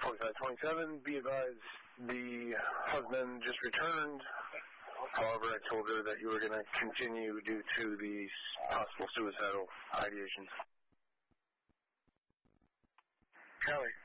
4527, be advised, the husband just returned. However, I told her that you were going to continue due to the possible suicidal ideations. Kelly.